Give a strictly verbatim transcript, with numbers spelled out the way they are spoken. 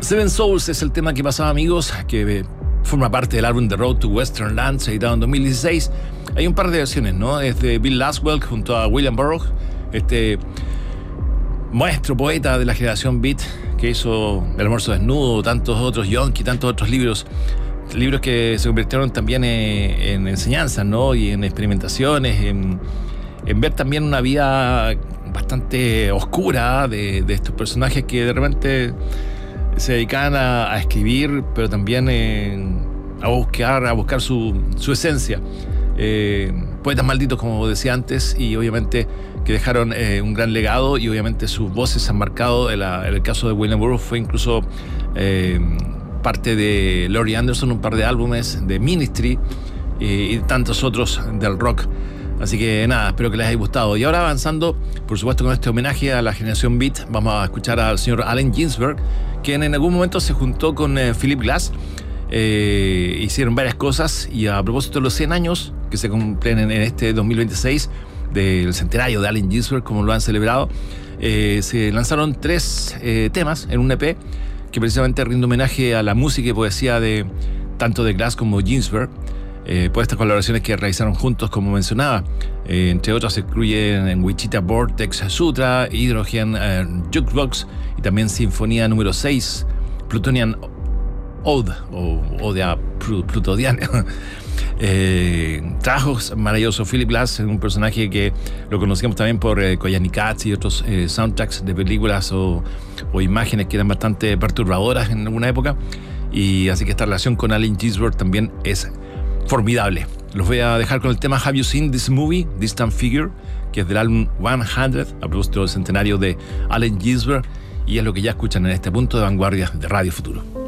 Seven Souls es el tema que pasaba, amigos, que eh, forma parte del álbum The Road to Western Lands, editado en dos mil dieciséis. Hay un par de versiones, ¿no? Es de Bill Laswell junto a William Burroughs, este maestro poeta de la generación beat que hizo El almuerzo desnudo, tantos otros, Yonky, tantos otros libros. Libros que se convirtieron también en, en enseñanzas, ¿no? Y en experimentaciones, en, en ver también una vida bastante oscura de, de estos personajes que de repente se dedicaban a, a escribir, pero también eh, a buscar, a buscar su, su esencia. Eh, poetas malditos, como decía antes, y obviamente que dejaron eh, un gran legado, y obviamente sus voces han marcado. En, la, en el caso de William Burroughs fue incluso eh, parte de Laurie Anderson, un par de álbumes de Ministry eh, y tantos otros del rock. Así que nada, espero que les haya gustado. Y ahora avanzando, por supuesto, con este homenaje a la generación beat, vamos a escuchar al señor Allen Ginsberg, quien en algún momento se juntó con eh, Philip Glass. Eh, hicieron varias cosas, y a propósito de los cien años que se cumplen en, en este dos mil veintiséis del centenario de Allen Ginsberg, como lo han celebrado, eh, se lanzaron tres eh, temas en un E P que precisamente rinde homenaje a la música y poesía de tanto de Glass como Ginsberg, eh, por estas colaboraciones que realizaron juntos, como mencionaba. Eh, entre otras se incluyen en Wichita Vortex Sutra, Hydrogen eh, Jukebox, y también Sinfonía número seis, Plutonian Ode, o Ode a Plutoniana. Eh, trabajos maravillosos. Philip Glass es un personaje que lo conocíamos también por eh, Koyani Cats y otros eh, soundtracks de películas o, o imágenes que eran bastante perturbadoras en alguna época, y así que esta relación con Allen Ginsberg también es formidable. Los voy a dejar con el tema Have You Seen This Movie, Distant Figure, que es del álbum cien, a propósito del centenario de Allen Ginsberg, y es lo que ya escuchan en este punto de vanguardia de Radio Futuro.